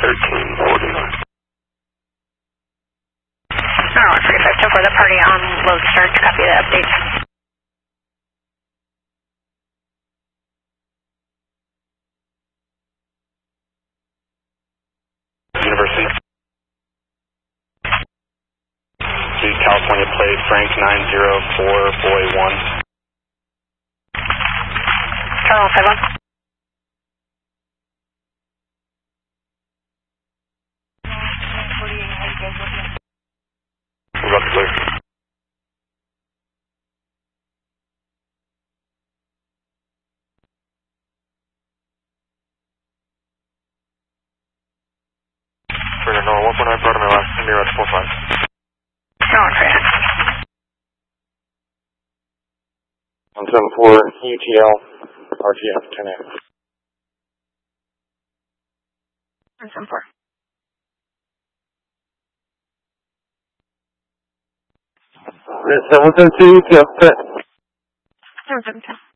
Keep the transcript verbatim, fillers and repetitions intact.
thirteen forty-nine. Alright, forty-five ten for the party on Lodestar to copy the update. University. G California plate Frank nine zero four boy one. Charles five one. Rough clear. Further north one point nine, brought on my last near at four five. No, okay. one seven four U T L R T F ten A. one seven four. seven seven two U T L. seven seven two.